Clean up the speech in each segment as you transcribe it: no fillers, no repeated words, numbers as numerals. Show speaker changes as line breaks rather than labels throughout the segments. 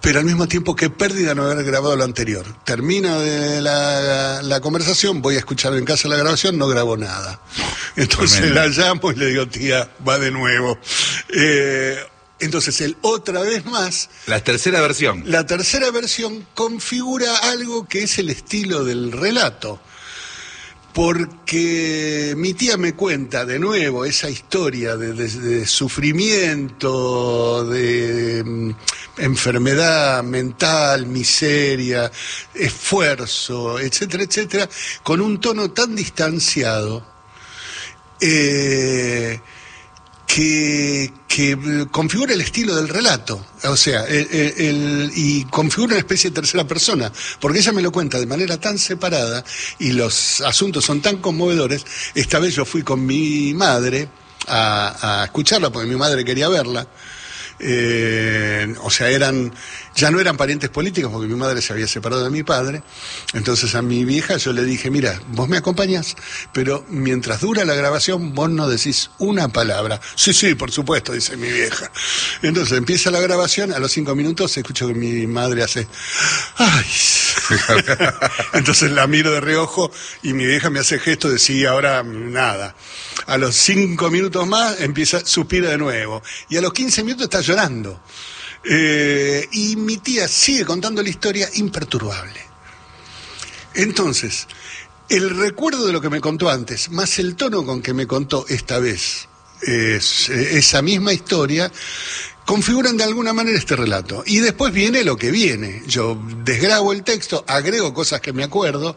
pero al mismo tiempo qué pérdida no haber grabado lo anterior. Termino de la conversación, voy a escuchar en casa la grabación, no grabo nada. Entonces
Tremendo.
la llamo y le digo, tía, va de nuevo. Entonces él otra vez más...
La tercera versión.
La tercera versión configura algo que es el estilo del relato. Porque mi tía me cuenta de nuevo esa historia de sufrimiento, de enfermedad mental, miseria, esfuerzo, etcétera, etcétera, con un tono tan distanciado que configura el estilo del relato, o sea, y configura una especie de tercera persona, porque ella me lo cuenta de manera tan separada y los asuntos son tan conmovedores. Esta vez yo fui con mi madre a escucharla, porque mi madre quería verla. O sea, ya no eran parientes políticos porque mi madre se había separado de mi padre. Entonces a mi vieja yo le dije, mira, vos me acompañás, pero mientras dura la grabación vos no decís una palabra. Sí, sí, por supuesto, dice mi vieja. Entonces empieza la grabación, a los 5 minutos escucho que mi madre hace ¡ay! Entonces la miro de reojo y mi vieja me hace gesto de sí, ahora nada. A los 5 minutos más suspira de nuevo. Y a los 15 minutos está llorando. Y mi tía sigue contando la historia imperturbable. Entonces, el recuerdo de lo que me contó antes, más el tono con que me contó esta vez esa misma historia, configuran de alguna manera este relato. Y después viene lo que viene. Yo desgrabo el texto, agrego cosas que me acuerdo.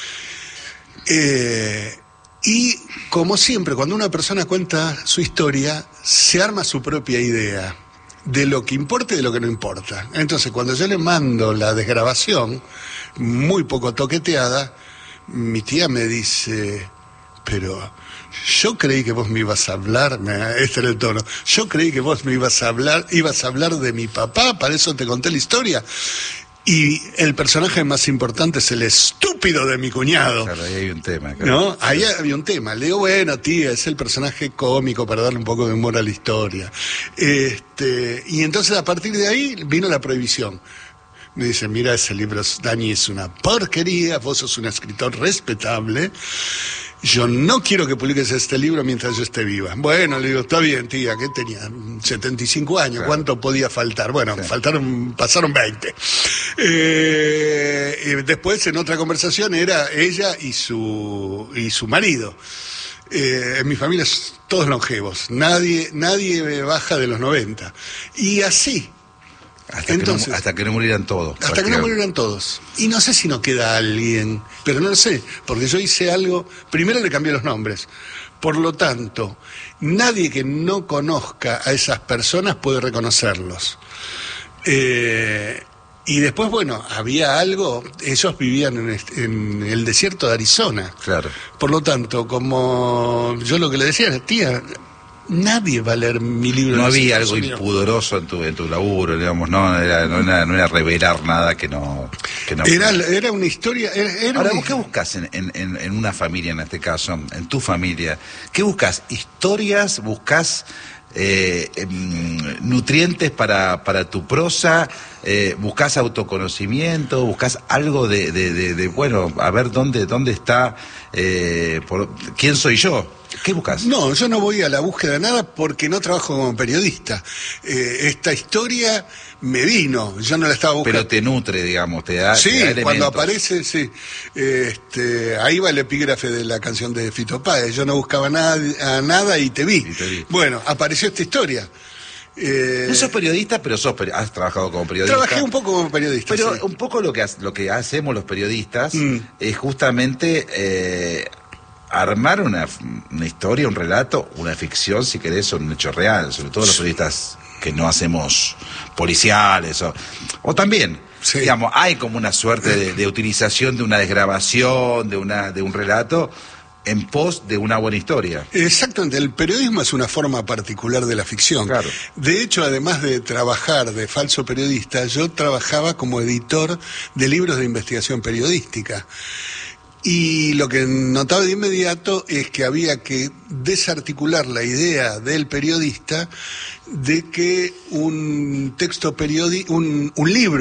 Y como siempre, cuando una persona cuenta su historia, se arma su propia idea de lo que importa y de lo que no importa. Entonces, cuando yo le mando la desgrabación, muy poco toqueteada, mi tía me dice, pero yo creí que vos me ibas a hablar, este era el tono, yo creí que vos me ibas a hablar de mi papá, para eso te conté la historia. Y el personaje más importante es el estúpido de mi cuñado.
Claro, ahí hay un tema. Claro.
¿No? Ahí había un tema. Le digo, bueno, tía, es el personaje cómico para darle un poco de humor a la historia. Y entonces a partir de ahí vino la prohibición. Me dice, mira, ese libro, Dani, es una porquería, vos sos un escritor respetable. Yo no quiero que publiques este libro mientras yo esté viva. Bueno, le digo, está bien, tía, ¿qué tenía? 75 años, claro. ¿Cuánto podía faltar? Bueno, sí. Pasaron 20. Y después, en otra conversación, era ella y su marido. En mi familia todos longevos, nadie baja de los 90. Y así.
Hasta que no murieran todos.
Hasta que no murieran todos. Y no sé si no queda alguien, pero no lo sé, porque yo hice algo, primero le cambié los nombres. Por lo tanto, nadie que no conozca a esas personas puede reconocerlos. Y después, bueno, había algo, ellos vivían en el desierto de Arizona.
Claro.
Por lo tanto, como yo lo que le decía, tía, nadie va a leer mi libro.
No había algo impudoroso en tu laburo, digamos, no era revelar nada que no
era una historia.
Ahora, ¿vos qué buscas en una familia, en este caso, en tu familia? ¿Qué buscas? ¿Historias? ¿Buscas nutrientes para tu prosa? ¿Buscas autoconocimiento? ¿Buscas algo de bueno, a ver dónde está, quién soy yo? ¿Qué buscas? No,
yo no voy a la búsqueda de nada porque no trabajo como periodista. Esta historia me vino, yo no la estaba buscando.
Pero te nutre, digamos, te da.
Sí,
te da elementos.
Cuando aparece, sí. Ahí va el epígrafe de la canción de Fito Páez. Yo no buscaba nada y te vi. Bueno, apareció esta historia.
No sos periodista, pero has trabajado como periodista.
Trabajé un poco como periodista.
Pero
sí.
Un poco lo que hacemos los periodistas es justamente armar una historia, un relato, una ficción, si querés, sobre un hecho real, sobre todo los periodistas que no hacemos policiales o también, sí. Digamos, hay como una suerte de utilización de una desgrabación, de un relato en pos de una buena historia.
Exactamente, el periodismo es una forma particular de la ficción.
Claro.
De hecho, además de trabajar de falso periodista, yo trabajaba como editor de libros de investigación periodística. Y lo que notaba de inmediato es que había que desarticular la idea del periodista de que un texto un libro